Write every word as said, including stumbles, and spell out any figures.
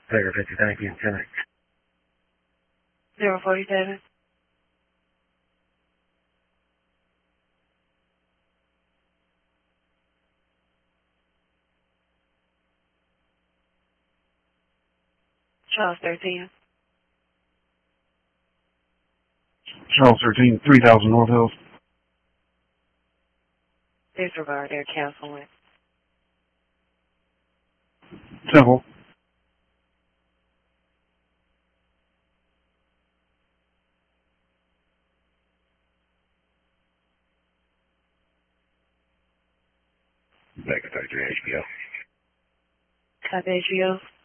Tiger fifty, thank you. ten X. zero forty-seven. Charles thirteen. Charles thirteen, three thousand North Hills. Disregard, they're canceling. Temple. Back to factory H B O. Copy H B O.